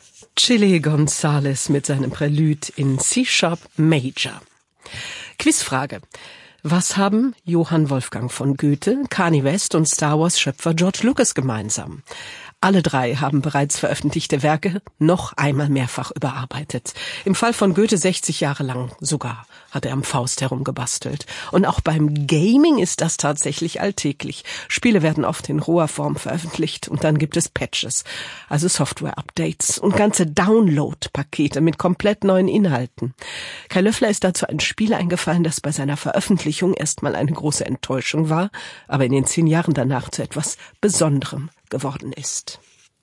Chili Gonzales mit seinem Prälude in C-Sharp Major. Quizfrage. Was haben Johann Wolfgang von Goethe, Kanye West und Star Wars-Schöpfer George Lucas gemeinsam? Alle drei haben bereits veröffentlichte Werke noch einmal mehrfach überarbeitet. Im Fall von Goethe 60 Jahre lang sogar hat er am Faust herumgebastelt. Und auch beim Gaming ist das tatsächlich alltäglich. Spiele werden oft in roher Form veröffentlicht und dann gibt es Patches, also Software-Updates und ganze Download-Pakete mit komplett neuen Inhalten. Kai Löffler ist dazu ein Spiel eingefallen, das bei seiner Veröffentlichung erstmal eine große Enttäuschung war, aber in den 10 Jahren danach zu etwas Besonderem geworden ist.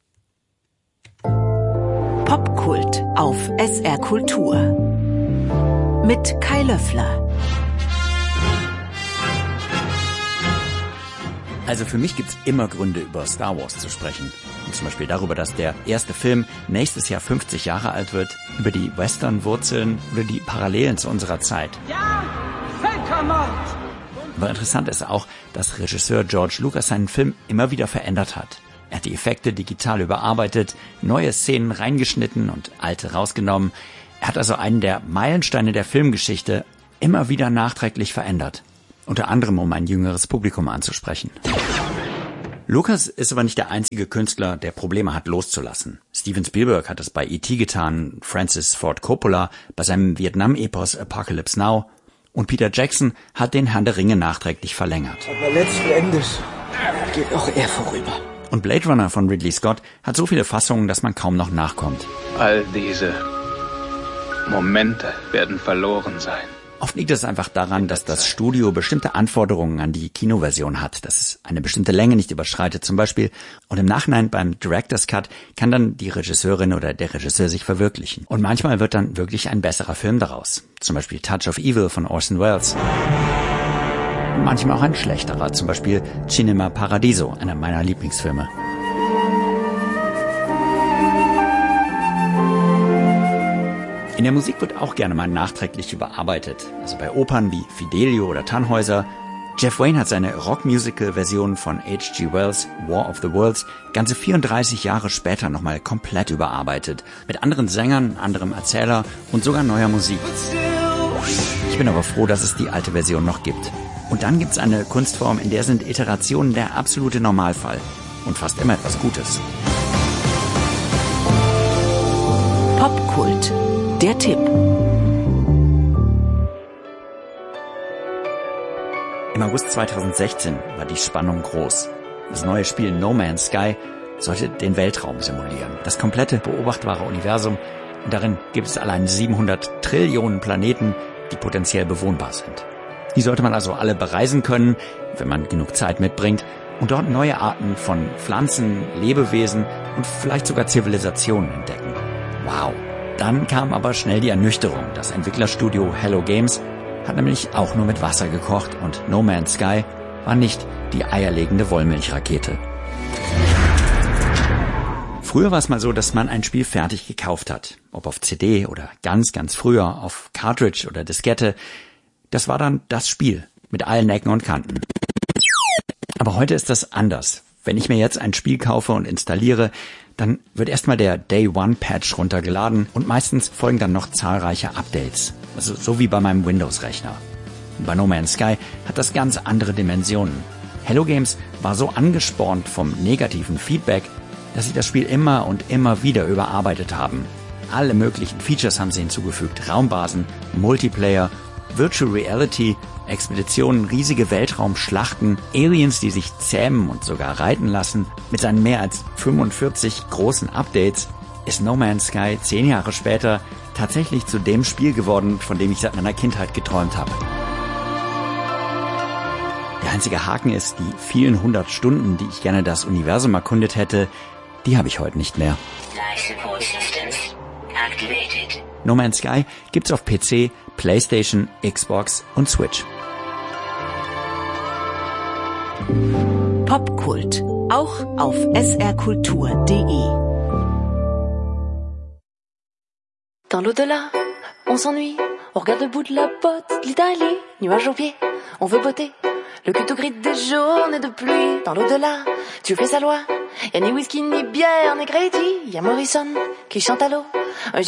Popkult auf SR Kultur mit Kai Löffler. Also für mich gibt's immer Gründe, über Star Wars zu sprechen. Und zum Beispiel darüber, dass der erste Film nächstes Jahr 50 Jahre alt wird, über die Western-Wurzeln oder die Parallelen zu unserer Zeit. Ja, Völkermord! Aber interessant ist auch, dass Regisseur George Lucas seinen Film immer wieder verändert hat. Er hat die Effekte digital überarbeitet, neue Szenen reingeschnitten und alte rausgenommen. Er hat also einen der Meilensteine der Filmgeschichte immer wieder nachträglich verändert. Unter anderem, um ein jüngeres Publikum anzusprechen. Lucas ist aber nicht der einzige Künstler, der Probleme hat loszulassen. Steven Spielberg hat es bei E.T. getan, Francis Ford Coppola bei seinem Vietnam-Epos Apocalypse Now und Peter Jackson hat den Herrn der Ringe nachträglich verlängert. Aber letzten Endes geht auch er vorüber. Und Blade Runner von Ridley Scott hat so viele Fassungen, dass man kaum noch nachkommt. All diese Momente werden verloren sein. Oft liegt es einfach daran, dass das Studio bestimmte Anforderungen an die Kinoversion hat, dass es eine bestimmte Länge nicht überschreitet zum Beispiel. Und im Nachhinein beim Director's Cut kann dann die Regisseurin oder der Regisseur sich verwirklichen. Und manchmal wird dann wirklich ein besserer Film daraus. Zum Beispiel Touch of Evil von Orson Welles. Manchmal auch ein schlechterer, zum Beispiel Cinema Paradiso, einer meiner Lieblingsfilme. In der Musik wird auch gerne mal nachträglich überarbeitet. Also bei Opern wie Fidelio oder Tannhäuser. Jeff Wayne hat seine Rock-Musical-Version von H.G. Wells' War of the Worlds ganze 34 Jahre später nochmal komplett überarbeitet. Mit anderen Sängern, anderem Erzähler und sogar neuer Musik. Ich bin aber froh, dass es die alte Version noch gibt. Und dann gibt's eine Kunstform, in der sind Iterationen der absolute Normalfall. Und fast immer etwas Gutes. Popkult. Der Tipp. Im August 2016 war die Spannung groß. Das neue Spiel No Man's Sky sollte den Weltraum simulieren. Das komplette beobachtbare Universum. Und darin gibt es allein 700 Trillionen Planeten, die potenziell bewohnbar sind. Die sollte man also alle bereisen können, wenn man genug Zeit mitbringt. Und dort neue Arten von Pflanzen, Lebewesen und vielleicht sogar Zivilisationen entdecken. Wow. Dann kam aber schnell die Ernüchterung. Das Entwicklerstudio Hello Games hat nämlich auch nur mit Wasser gekocht und No Man's Sky war nicht die eierlegende Wollmilchrakete. Früher war es mal so, dass man ein Spiel fertig gekauft hat. Ob auf CD oder ganz, ganz früher auf Cartridge oder Diskette. Das war dann das Spiel mit allen Ecken und Kanten. Aber heute ist das anders. Wenn ich mir jetzt ein Spiel kaufe und installiere, dann wird erstmal der Day-One-Patch runtergeladen und meistens folgen dann noch zahlreiche Updates. Also so wie bei meinem Windows-Rechner. Bei No Man's Sky hat das ganz andere Dimensionen. Hello Games war so angespornt vom negativen Feedback, dass sie das Spiel immer und immer wieder überarbeitet haben. Alle möglichen Features haben sie hinzugefügt. Raumbasen, Multiplayer, Virtual Reality, Expeditionen, riesige Weltraumschlachten, Aliens, die sich zähmen und sogar reiten lassen. Mit seinen mehr als 45 großen Updates ist No Man's Sky 10 Jahre später tatsächlich zu dem Spiel geworden, von dem ich seit meiner Kindheit geträumt habe. Der einzige Haken ist, die vielen 100 Stunden, die ich gerne das Universum erkundet hätte, die habe ich heute nicht mehr. No Man's Sky gibt's auf PC, PlayStation, Xbox und Switch. Popkult. Auch auf srkultur.de. Dans l'au-delà, on s'ennuie, on regarde le bout de la botte, l'Italie, nuages aux pieds, on veut botter, le cul tout gris des journées de pluie. Dans l'au-delà, Dieu fait sa loi, y'a ni whisky, ni bière, ni crédit, y'a Morrison, qui chante à l'eau.